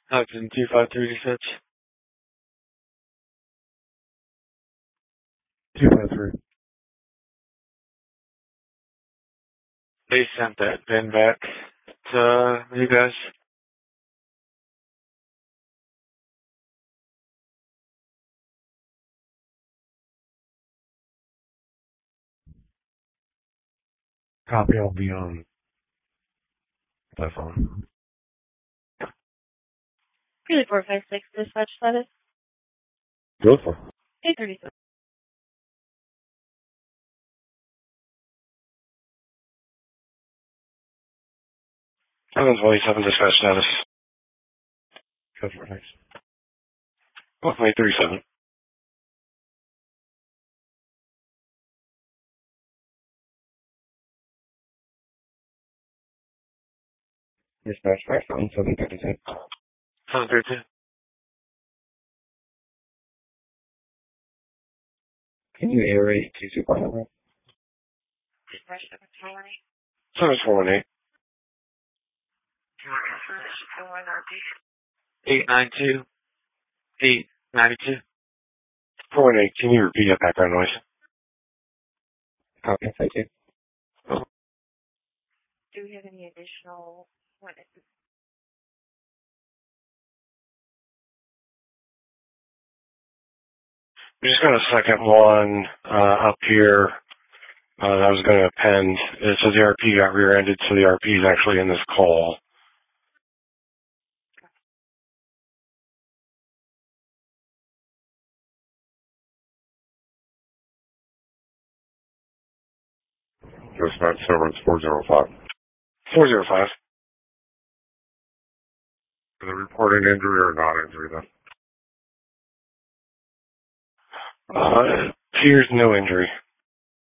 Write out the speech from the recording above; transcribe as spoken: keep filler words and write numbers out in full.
Hudson two five three six. two five three. They sent that pin back to you guys. Copy, I'll be on that phone. three four five six dispatch status. Go for it. eight thirty-seven. seven twenty-seven dispatch status. Go for it, thanks. one eight three seven. Dispatch back on seven thirty-two. seven thirty-two. Can you aerate two two five zero? Dispatch seven four one eight. seven four one eight. eight nine two. eight nine two. four one eight. Can you repeat that background noise? Copy, thank you. Do we have any additional witnesses? We just got a second one uh, up here uh, that I was going to append. It says the R P got rear-ended, so the R P is actually in this call. Dispatch server is four zero five. four zero five. Is it reporting injury or not injury then? Uh, appears no injury.